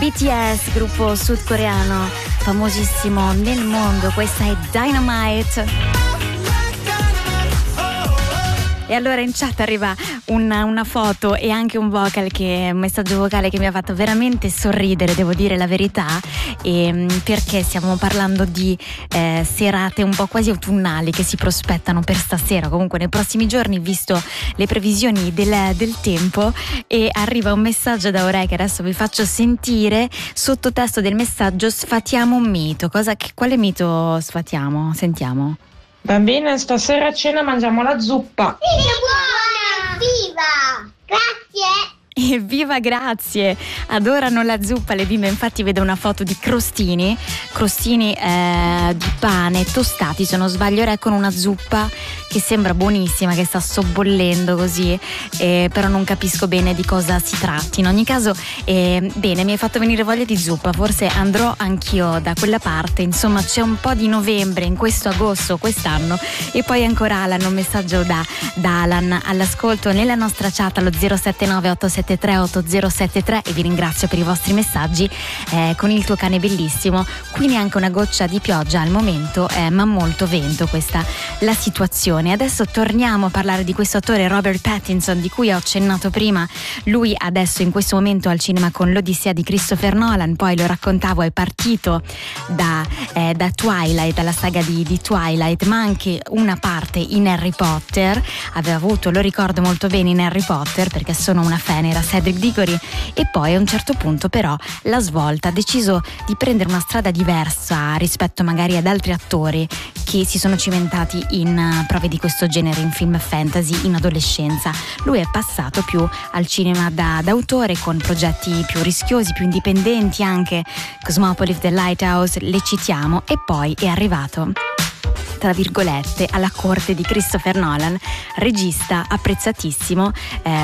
BTS, gruppo sudcoreano famosissimo nel mondo, questa è Dynamite. E allora in chat arriva una foto e anche un messaggio vocale che mi ha fatto veramente sorridere, devo dire la verità, perché stiamo parlando di serate un po' quasi autunnali che si prospettano per stasera, comunque nei prossimi giorni, visto le previsioni del tempo. E arriva un messaggio da Aurè che adesso vi faccio sentire. Sottotesto del messaggio: sfatiamo un mito. Quale mito sfatiamo? Sentiamo. Bambine, stasera a cena mangiamo la zuppa. Buona! Viva! Grazie! Evviva, grazie! Adorano la zuppa le bimbe, infatti vedo una foto di crostini di pane tostati, se non sbaglio, con una zuppa che sembra buonissima, che sta sobbollendo così, però non capisco bene di cosa si tratti. In ogni caso, bene, mi hai fatto venire voglia di zuppa, forse andrò anch'io da quella parte. Insomma, c'è un po' di novembre in questo agosto quest'anno. E poi ancora Alan, un messaggio da Alan all'ascolto nella nostra chat allo 079 873 8073, e vi ringrazio per i vostri messaggi. Con il tuo cane bellissimo, qui neanche una goccia di pioggia al momento, ma molto vento, questa la situazione. Adesso torniamo a parlare di questo attore Robert Pattinson, di cui ho accennato prima. Lui adesso in questo momento al cinema con l'Odissea di Christopher Nolan, poi lo raccontavo è partito da Twilight, dalla saga di Twilight, ma anche una parte in Harry Potter, aveva avuto, lo ricordo molto bene, in Harry Potter perché sono una fan, era Cedric Diggory. E poi a un certo punto però la svolta, ha deciso di prendere una strada diversa rispetto magari ad altri attori che si sono cimentati in prove di questo genere, in film fantasy in adolescenza. Lui è passato più al cinema da autore, con progetti più rischiosi, più indipendenti, anche Cosmopolis, The Lighthouse, le citiamo. E poi è arrivato, tra virgolette, alla corte di Christopher Nolan, regista apprezzatissimo.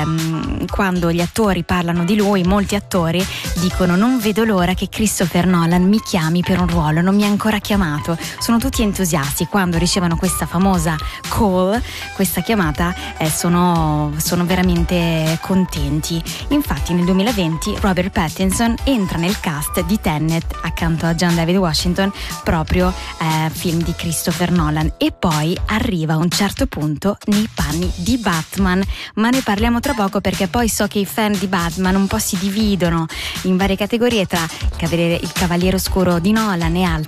Quando gli attori parlano di lui, molti attori dicono: non vedo l'ora che Christopher Nolan mi chiami per un ruolo, non mi ha ancora chiamato. Sono tutti entusiasti quando ricevono questa famosa call, questa chiamata, sono veramente contenti. Infatti nel 2020 Robert Pattinson entra nel cast di Tenet accanto a John David Washington, proprio film di Christopher Nolan. E poi arriva a un certo punto nei panni di Batman, ma ne parliamo tra poco, perché poi so che i fan di Batman un po' si dividono in varie categorie tra il Cavaliere Oscuro di Nolan e altri.